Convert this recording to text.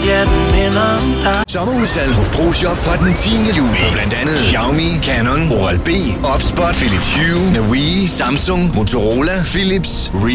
ja, den minder om dig. Sommerudsalg hos ProShop fra den 10. juli. På blandt andet Xiaomi, Canon, Oral-B, Opspot, Philips Hue, Huawei, Samsung, Motorola, Philips,